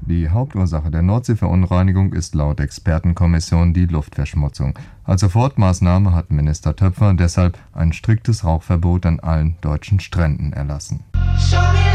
Die Hauptursache der Nordseeverunreinigung ist laut Expertenkommission die Luftverschmutzung. Als Sofortmaßnahme hat Minister Töpfer deshalb ein striktes Rauchverbot an allen deutschen Stränden erlassen.